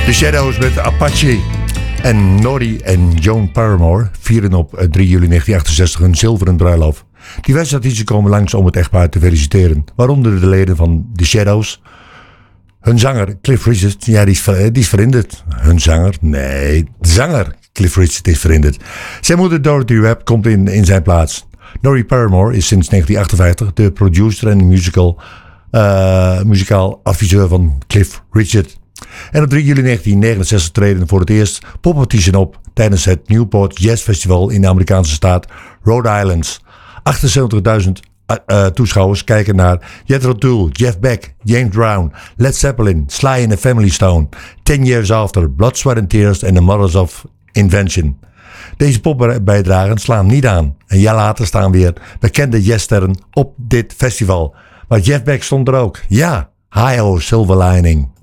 The Shadows met Apache. En Norrie en Joan Paramore vieren op 3 juli 1968 hun zilveren bruiloft. Diverse artiesten komen langs om het echtpaar te feliciteren. Waaronder de leden van The Shadows. Hun zanger Cliff Richard, ja, die is verhinderd. Hun zanger? Nee, de zanger Cliff Richard is verhinderd. Zijn moeder Dorothy Webb komt in zijn plaats. Norrie Paramore is sinds 1958 de producer en muzikaal adviseur van Cliff Richard. En op 3 juli 1969 treden voor het eerst popartiesten op tijdens het Newport Jazz Festival in de Amerikaanse staat Rhode Island. 78.000 toeschouwers kijken naar Jethro Tull, Jeff Beck, James Brown, Led Zeppelin, Sly and the Family Stone, 10 Years After, Blood, Sweat and Tears en The Mothers of Invention. Deze popbijdragen slaan niet aan. Een jaar later staan weer bekende jazzsterren op dit festival. Maar Jeff Beck stond er ook. Ja, Hi-Ho Silver Lining.